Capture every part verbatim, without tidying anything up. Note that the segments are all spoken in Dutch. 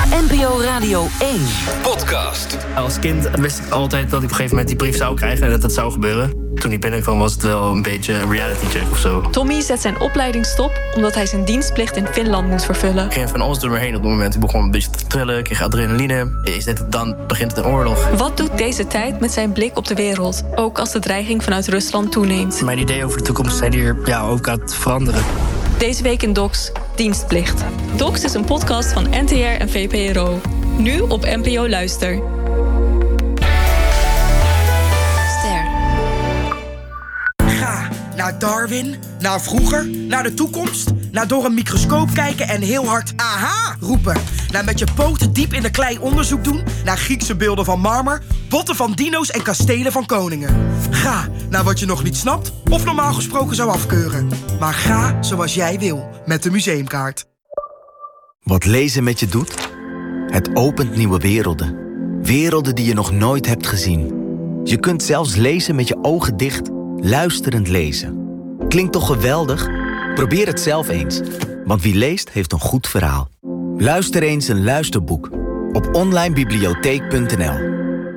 N P O Radio één. Podcast. Als kind wist ik altijd dat ik op een gegeven moment die brief zou krijgen en dat dat zou gebeuren. Toen ik binnenkwam was het wel een beetje een reality check of zo. Tommy zet zijn opleiding stop omdat hij zijn dienstplicht in Finland moet vervullen. Ik ging van alles door me heen op het moment. Ik begon een beetje te trillen, ik kreeg adrenaline. Is dit het dan? Begint het een oorlog? Wat doet deze tijd met zijn blik op de wereld? Ook als de dreiging vanuit Rusland toeneemt. Mijn ideeën over de toekomst zijn hier ja, ook aan het veranderen. Deze week in Docs, Dienstplicht. Docs is een podcast van N T R en V P R O. Nu op N P O Luister. Ster. Ga naar Darwin, naar vroeger, naar de toekomst, naar door een microscoop kijken en heel hard aha roepen. Naar met je poten diep in de klei onderzoek doen, naar Griekse beelden van marmer, botten van dino's en kastelen van koningen. Ga naar wat je nog niet snapt of normaal gesproken zou afkeuren. Maar ga zoals jij wil, met de museumkaart. Wat lezen met je doet? Het opent nieuwe werelden. Werelden die je nog nooit hebt gezien. Je kunt zelfs lezen met je ogen dicht, luisterend lezen. Klinkt toch geweldig? Probeer het zelf eens. Want wie leest, heeft een goed verhaal. Luister eens een luisterboek op online bibliotheek punt n l.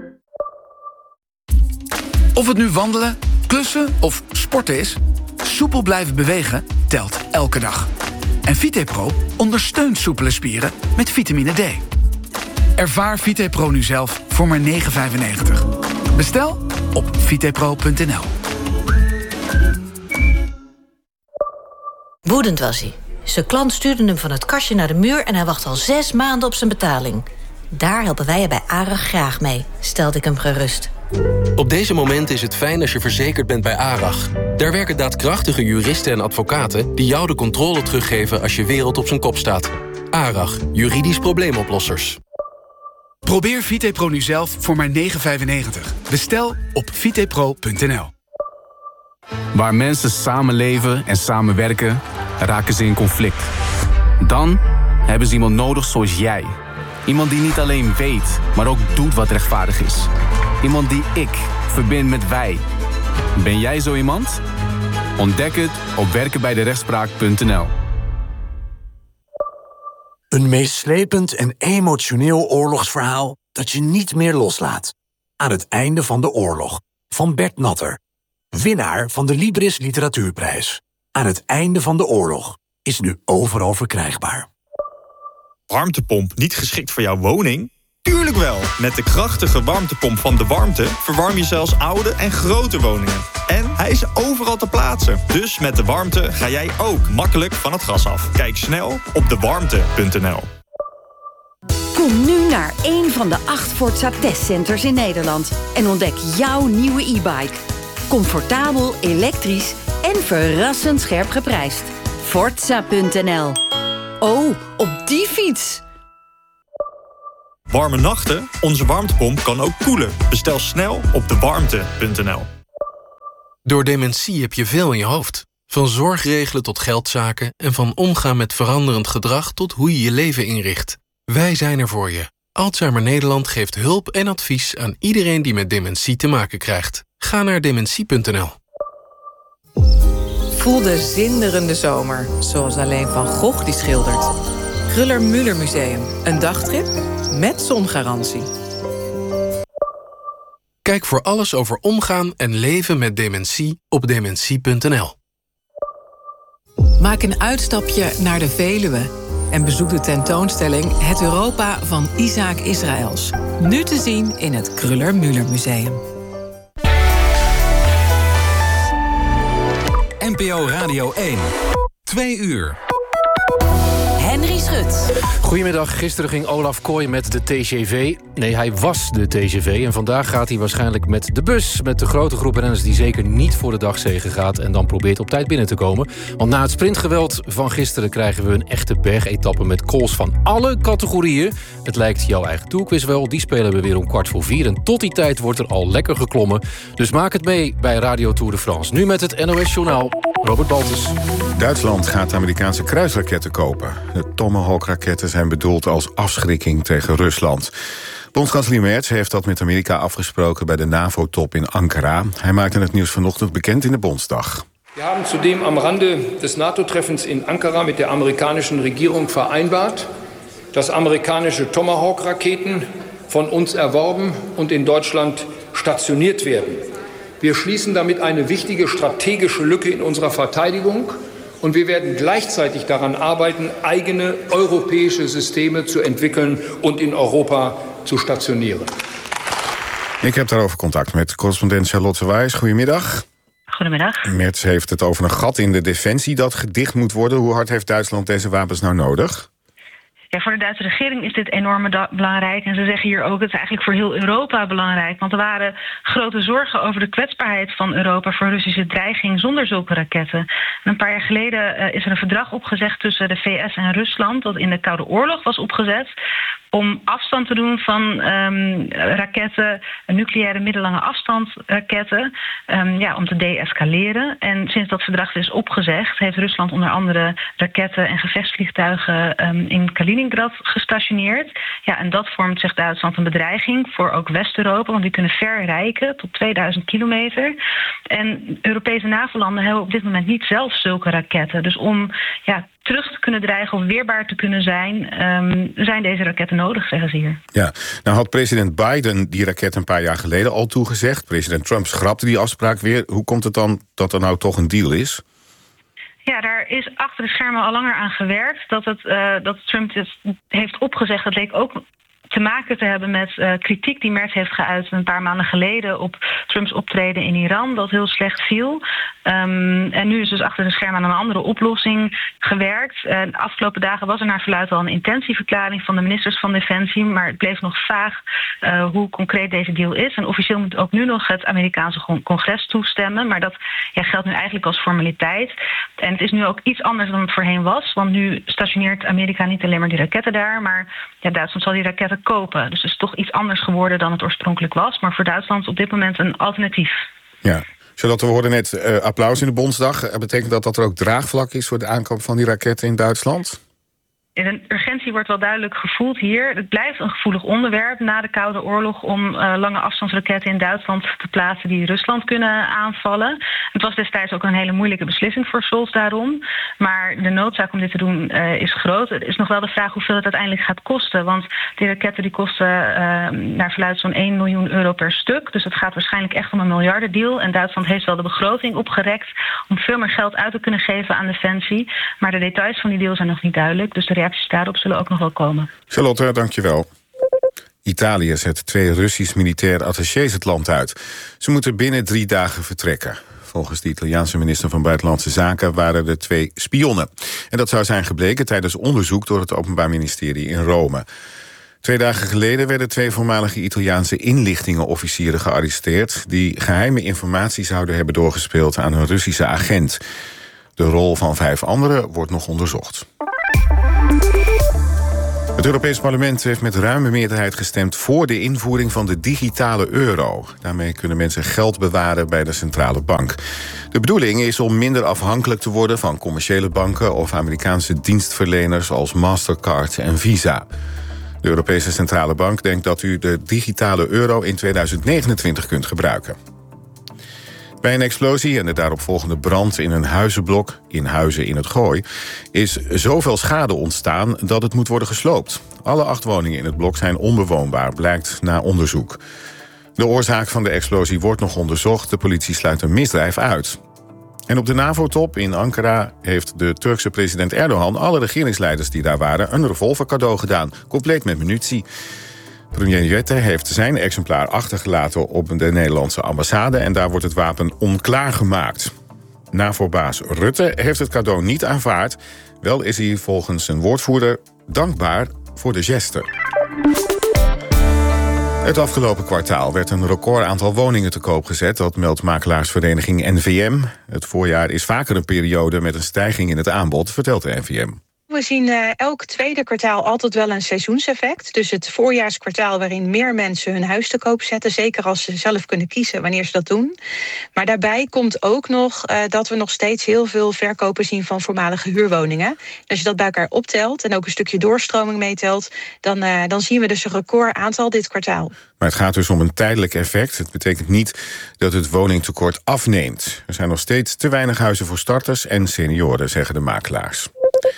Of het nu wandelen, klussen of sporten is, soepel blijven bewegen telt elke dag. En VitePro ondersteunt soepele spieren met vitamine D. Ervaar VitePro nu zelf voor maar negen vijfennegentig. Bestel op vitepro punt n l. Woedend was hij. Zijn klant stuurde hem van het kastje naar de muur en hij wacht al zes maanden op zijn betaling. Daar helpen wij je bij ARAG graag mee, stelde ik hem gerust. Op deze momenten is het fijn als je verzekerd bent bij ARAG. Daar werken daadkrachtige juristen en advocaten die jou de controle teruggeven als je wereld op zijn kop staat. ARAG, juridisch probleemoplossers. Probeer VitePro nu zelf voor maar negen vijfennegentig. Bestel op vitepro punt n l. Waar mensen samenleven en samenwerken, raken ze in conflict. Dan hebben ze iemand nodig zoals jij. Iemand die niet alleen weet, maar ook doet wat rechtvaardig is. Iemand die ik verbind met wij. Ben jij zo iemand? Ontdek het op werken bij de rechtspraak punt n l. Een meeslepend en emotioneel oorlogsverhaal dat je niet meer loslaat. Aan het einde van de oorlog, van Bert Natter. Winnaar van de Libris Literatuurprijs. Aan het einde van de oorlog is nu overal verkrijgbaar. Warmtepomp niet geschikt voor jouw woning? Tuurlijk wel! Met de krachtige warmtepomp van De Warmte verwarm je zelfs oude en grote woningen. En hij is overal te plaatsen. Dus met De Warmte ga jij ook makkelijk van het gas af. Kijk snel op de warmte punt n l. Kom nu naar een van de acht Forza testcenters in Nederland en ontdek jouw nieuwe e-bike. Comfortabel, elektrisch en verrassend scherp geprijsd. Forza punt n l. Oh, op die fiets! Warme nachten? Onze warmtepomp kan ook koelen. Bestel snel op de warmte punt n l. Door dementie heb je veel in je hoofd. Van zorgregelen tot geldzaken en van omgaan met veranderend gedrag tot hoe je je leven inricht. Wij zijn er voor je. Alzheimer Nederland geeft hulp en advies aan iedereen die met dementie te maken krijgt. Ga naar dementie punt n l. Voel de zinderende zomer, zoals alleen Van Gogh die schildert. Kruller-Müller Museum, een dagtrip met zongarantie. Kijk voor alles over omgaan en leven met dementie op dementie punt n l. Maak een uitstapje naar de Veluwe en bezoek de tentoonstelling Het Europa van Isaac Israëls. Nu te zien in het Kruller-Müller Museum. N P O Radio één. Twee uur. Henry Schut. Goedemiddag. Gisteren ging Olaf Kooi met de T G V. Nee, hij was de T G V. En vandaag gaat hij waarschijnlijk met de bus. Met de grote groep renners die zeker niet voor de dagzege gaat. En dan probeert op tijd binnen te komen. Want na het sprintgeweld van gisteren krijgen we een echte bergetappe met calls van alle categorieën. Het lijkt jouw eigen tourquiz wel. Die spelen we weer om kwart voor vier. En tot die tijd wordt er al lekker geklommen. Dus maak het mee bij Radio Tour de France. Nu met het N O S-journaal. Robert Baltus. Duitsland gaat Amerikaanse kruisraketten kopen. De Tomahawk-raketten zijn bedoeld als afschrikking tegen Rusland. Bondskanselier Merz heeft dat met Amerika afgesproken bij de NAVO-top in Ankara. Hij maakte het nieuws vanochtend bekend in de Bondsdag. We hebben zudem am Rande des NATO-Treffens in Ankara mit der amerikanischen Regierung vereinbart, dass amerikanische Tomahawk-Raketen von uns erworben und in Deutschland stationiert werden. Wir schließen damit eine wichtige strategische Lücke in unserer Verteidigung und wir werden gleichzeitig daran arbeiten, eigene europäische Systeme zu entwickeln und in Europa zu stationieren. Ik heb daarover contact met correspondent Charlotte Wijs. Goedemiddag. Goedemiddag. Merz heeft het over een gat in de defensie dat gedicht moet worden. Hoe hard heeft Duitsland deze wapens nou nodig? Ja, voor de Duitse regering is dit enorm da- belangrijk. En ze zeggen hier ook, het is eigenlijk voor heel Europa belangrijk. Want er waren grote zorgen over de kwetsbaarheid van Europa voor Russische dreiging zonder zulke raketten. En een paar jaar geleden uh, is er een verdrag opgezegd tussen de V S en Rusland, dat in de Koude Oorlog was opgezet, om afstand te doen van um, raketten, nucleaire middellange afstandsraketten, um, ja, om te de-escaleren. En sinds dat verdrag is opgezegd, heeft Rusland onder andere raketten en gevechtsvliegtuigen um, in Kaliningrad gestationeerd. Ja, en dat vormt, zegt Duitsland, een bedreiging voor ook West-Europa, want die kunnen ver reiken tot tweeduizend kilometer. En Europese NAVO-landen hebben op dit moment niet zelf zulke raketten. Dus om ja, terug te kunnen dreigen of weerbaar te kunnen zijn, um, zijn deze raketten nodig, zeggen ze hier. Ja, nou had president Biden die raket een paar jaar geleden al toegezegd. President Trump schrapte die afspraak weer. Hoe komt het dan dat er nou toch een deal is? Ja, daar is achter de schermen al langer aan gewerkt. Dat, het, uh, dat Trump het heeft opgezegd, dat leek ook te maken te hebben met uh, kritiek die Merz heeft geuit een paar maanden geleden op Trumps optreden in Iran, dat heel slecht viel. Um, en nu is dus achter de schermen aan een andere oplossing gewerkt. Uh, de afgelopen dagen was er naar verluidt al een intentieverklaring van de ministers van Defensie, maar het bleef nog vaag uh, hoe concreet deze deal is. En officieel moet ook nu nog het Amerikaanse congres toestemmen, maar dat ja, geldt nu eigenlijk als formaliteit. En het is nu ook iets anders dan het voorheen was, want nu stationeert Amerika niet alleen maar die raketten daar, maar ja, Duitsland zal die raketten kopen. Dus het is toch iets anders geworden dan het oorspronkelijk was, maar voor Duitsland op dit moment een alternatief. Ja. Zodat we hoorden net uh, applaus in de Bondsdag. Betekent dat dat er ook draagvlak is voor de aankoop van die raketten in Duitsland? De urgentie wordt wel duidelijk gevoeld hier. Het blijft een gevoelig onderwerp na de Koude Oorlog om uh, lange afstandsraketten in Duitsland te plaatsen die Rusland kunnen aanvallen. Het was destijds ook een hele moeilijke beslissing voor Scholz daarom. Maar de noodzaak om dit te doen uh, is groot. Het is nog wel de vraag hoeveel het uiteindelijk gaat kosten. Want die raketten die kosten uh, naar verluidt zo'n één miljoen euro per stuk. Dus het gaat waarschijnlijk echt om een miljardendeal. En Duitsland heeft wel de begroting opgerekt om veel meer geld uit te kunnen geven aan defensie. Maar de details van die deal zijn nog niet duidelijk. Dus de reacties daarop zullen ook nog wel komen. Charlotte, dankjewel. Italië zet twee Russisch militaire attachés het land uit. Ze moeten binnen drie dagen vertrekken. Volgens de Italiaanse minister van Buitenlandse Zaken waren er twee spionnen. En dat zou zijn gebleken tijdens onderzoek door het Openbaar Ministerie in Rome. Twee dagen geleden werden twee voormalige Italiaanse inlichtingenofficieren gearresteerd die geheime informatie zouden hebben doorgespeeld aan een Russische agent. De rol van vijf anderen wordt nog onderzocht. Het Europees Parlement heeft met ruime meerderheid gestemd voor de invoering van de digitale euro. Daarmee kunnen mensen geld bewaren bij de centrale bank. De bedoeling is om minder afhankelijk te worden van commerciële banken of Amerikaanse dienstverleners als Mastercard en Visa. De Europese Centrale Bank denkt dat u de digitale euro in tweeduizend negenentwintig kunt gebruiken. Bij een explosie en de daaropvolgende brand in een huizenblok in Huizen in het Gooi is zoveel schade ontstaan dat het moet worden gesloopt. Alle acht woningen in het blok zijn onbewoonbaar, blijkt na onderzoek. De oorzaak van de explosie wordt nog onderzocht. De politie sluit een misdrijf uit. En op de NAVO-top in Ankara heeft de Turkse president Erdogan alle regeringsleiders die daar waren een revolver cadeau gedaan, compleet met munitie. Premier Rutte heeft zijn exemplaar achtergelaten op de Nederlandse ambassade en daar wordt het wapen onklaar gemaakt. NAVO-baas Rutte heeft het cadeau niet aanvaard. Wel is hij volgens zijn woordvoerder dankbaar voor de geste. Het afgelopen kwartaal werd een record aantal woningen te koop gezet. Dat meldt makelaarsvereniging N V M. Het voorjaar is vaker een periode met een stijging in het aanbod, vertelt de N V M. We zien uh, elk tweede kwartaal altijd wel een seizoenseffect. Dus het voorjaarskwartaal waarin meer mensen hun huis te koop zetten. Zeker als ze zelf kunnen kiezen wanneer ze dat doen. Maar daarbij komt ook nog uh, dat we nog steeds heel veel verkopen zien van voormalige huurwoningen. En als je dat bij elkaar optelt en ook een stukje doorstroming meetelt, dan, uh, dan zien we dus een record aantal dit kwartaal. Maar het gaat dus om een tijdelijk effect. Het betekent niet dat het woningtekort afneemt. Er zijn nog steeds te weinig huizen voor starters en senioren, zeggen de makelaars.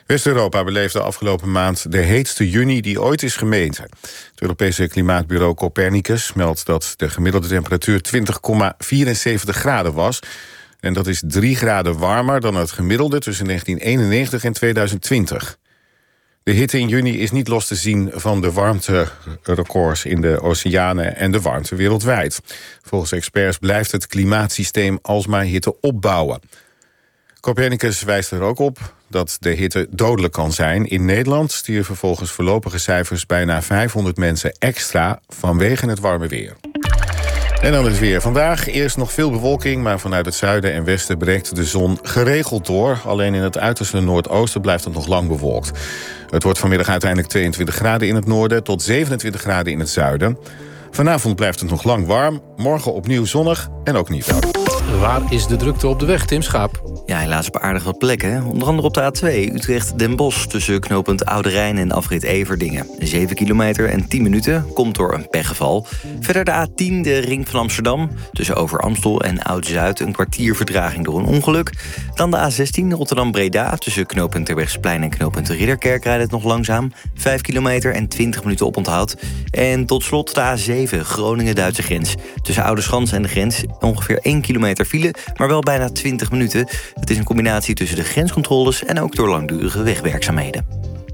West-Europa beleefde afgelopen maand de heetste juni die ooit is gemeten. Het Europese klimaatbureau Copernicus meldt dat de gemiddelde temperatuur twintig komma vierenzeventig graden was. En dat is drie graden warmer dan het gemiddelde tussen negentien eenennegentig en tweeduizend twintig. De hitte in juni is niet los te zien van de warmterecords in de oceanen en de warmte wereldwijd. Volgens experts blijft het klimaatsysteem alsmaar hitte opbouwen. Copernicus wijst er ook op dat de hitte dodelijk kan zijn. In Nederland stierven volgens voorlopige cijfers bijna vijfhonderd mensen extra vanwege het warme weer. En dan het weer. Vandaag eerst nog veel bewolking, maar vanuit het zuiden en westen breekt de zon geregeld door. Alleen in het uiterste noordoosten blijft het nog lang bewolkt. Het wordt vanmiddag uiteindelijk tweeëntwintig graden in het noorden tot zevenentwintig graden in het zuiden. Vanavond blijft het nog lang warm, morgen opnieuw zonnig en ook niet koud. Waar is de drukte op de weg, Tim Schaap? Ja, helaas op aardig wat plekken. Onder andere op de A twee, Utrecht-Den Bosch... tussen knooppunt Oude Rijn en afrit Everdingen. zeven kilometer en tien minuten, komt door een pechgeval. Verder de A tien, de ring van Amsterdam... tussen Over-Amstel en Oud-Zuid... een kwartier vertraging door een ongeluk. Dan de A zestien, Rotterdam-Breda... tussen knooppunt Terbrechtseplein en knooppunt Ridderkerk... rijdt het nog langzaam. vijf kilometer en twintig minuten oponthoud. En tot slot de A zeven, Groningen-Duitse grens. Tussen Oudeschans en de grens ongeveer één kilometer file... maar wel bijna twintig minuten... Het is een combinatie tussen de grenscontroles en ook door langdurige wegwerkzaamheden.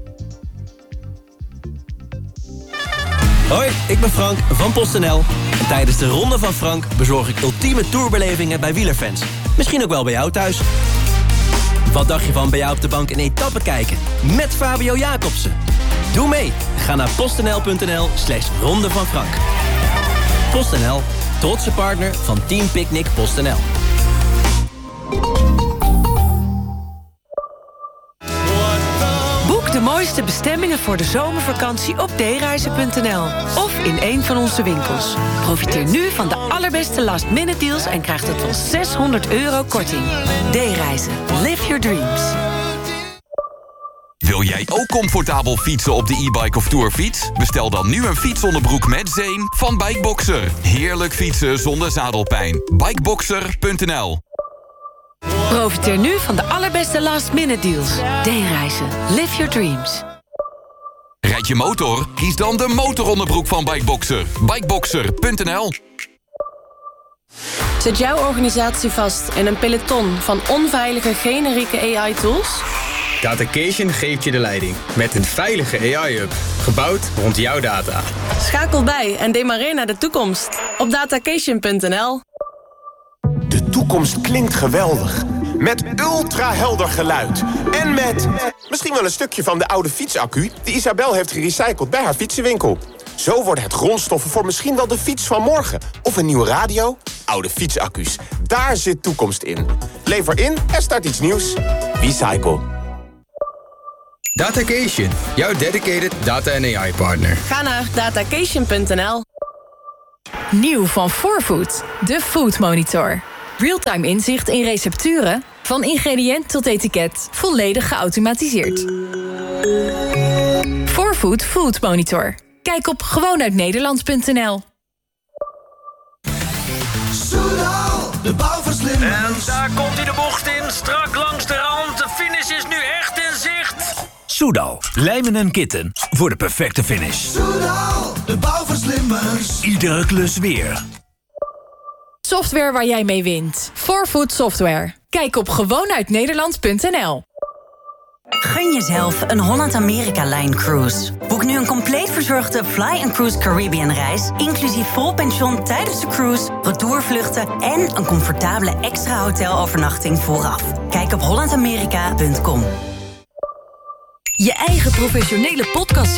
Hoi, ik ben Frank van PostNL. En tijdens de Ronde van Frank bezorg ik ultieme tourbelevingen bij wielerfans. Misschien ook wel bij jou thuis. Wat dacht je van bij jou op de bank een etappe kijken? Met Fabio Jacobsen. Doe mee. Ga naar postnl.nl slash Ronde van Frank. PostNL, trotse partner van Team Picnic PostNL. Boek de mooiste bestemmingen voor de zomervakantie op d reizen punt n l of in een van onze winkels. Profiteer nu van de allerbeste last-minute deals en krijg tot wel zeshonderd euro korting. D-reizen. Live your dreams. Wil jij ook comfortabel fietsen op de e-bike of tourfiets? Bestel dan nu een fietsonderbroek met zeem van Bikeboxer. Heerlijk fietsen zonder zadelpijn. Bikeboxer punt n l. Profiteer nu van de allerbeste last-minute deals. D-reizen. Live your dreams. Rijd je motor? Kies dan de motoronderbroek van Bikeboxer. Bikeboxer punt n l. Zit jouw organisatie vast in een peloton van onveilige generieke A I-tools? Datacation geeft je de leiding met een veilige A I-hub, gebouwd rond jouw data. Schakel bij en demareer naar de toekomst op datacation punt n l. De toekomst klinkt geweldig. Met ultra-helder geluid. En met misschien wel een stukje van de oude fietsaccu... die Isabel heeft gerecycled bij haar fietsenwinkel. Zo worden het grondstoffen voor misschien wel de fiets van morgen. Of een nieuwe radio. Oude fietsaccu's. Daar zit toekomst in. Lever in en start iets nieuws. Recycle. Datacation, jouw dedicated data- en A I-partner. Ga naar datacation punt n l. Nieuw van four food, de Food Monitor. Realtime inzicht in recepturen, van ingrediënt tot etiket, volledig geautomatiseerd. four food Food Monitor. Kijk op gewoonuitnederland punt n l. Soudal, de bouwverslimmers. En daar komt hij de bocht in, strak langs de rand. De finish is nu echt in zicht. Soudal, lijmen en kitten voor de perfecte finish. Soudal, de bouwverslimmers. Iedere klus weer. Software waar jij mee wint. four food Software. Kijk op gewoonuitnederland punt n l. Gun jezelf een Holland-Amerika-lijn cruise. Boek nu een compleet verzorgde Fly and Cruise Caribbean reis... inclusief vol pension tijdens de cruise, retourvluchten... en een comfortabele extra hotelovernachting vooraf. Kijk op holland amerika punt com. Je eigen professionele podcast